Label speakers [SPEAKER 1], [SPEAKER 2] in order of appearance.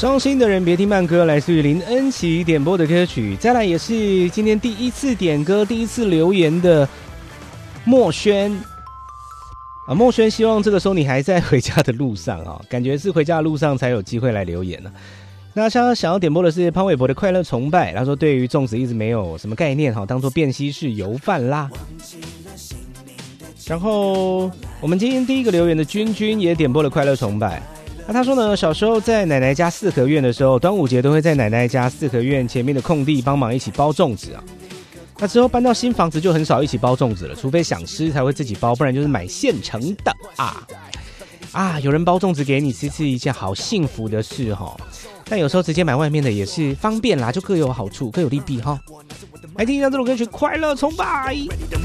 [SPEAKER 1] 伤心的人别听慢歌，来自于林恩琪点播的歌曲。再来也是今天第一次点歌、第一次留言的莫轩啊，莫轩希望这个时候你还在回家的路上啊，感觉是回家的路上才有机会来留言呢。那想要点播的是潘玮柏的《快乐崇拜》，他说对于粽子一直没有什么概念哈，当做便稀式油饭啦。然后我们今天第一个留言的君君也点播了《快乐崇拜》。那他说呢，小时候在奶奶家四合院的时候，端午节都会在奶奶家四合院前面的空地帮忙一起包粽子啊。那之后搬到新房子就很少一起包粽子了，除非想吃才会自己包，不然就是买现成的啊。有人包粽子给你吃是一件好幸福的事哈，但有时候直接买外面的也是方便啦，就各有好处各有利弊哈。来听一下这首歌曲《快乐崇拜》。